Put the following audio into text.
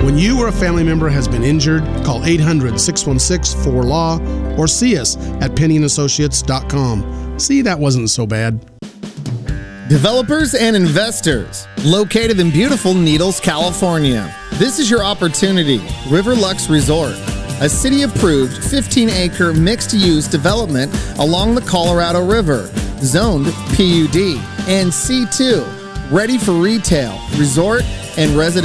When you or a family member has been injured, call 800-616-4LAW or see us at PennyandAssociates.com. See, that wasn't so bad. Developers and investors, located in beautiful Needles, California. This is your opportunity. Riverlux Resort, a city-approved 15-acre mixed-use development along the Colorado River, zoned PUD and C2, ready for retail, resort, and residential.